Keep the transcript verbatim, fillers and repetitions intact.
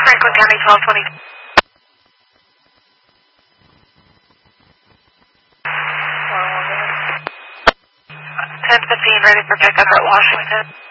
Franklin County twelve twenty. ten fifteen, ready for pickup at Washington.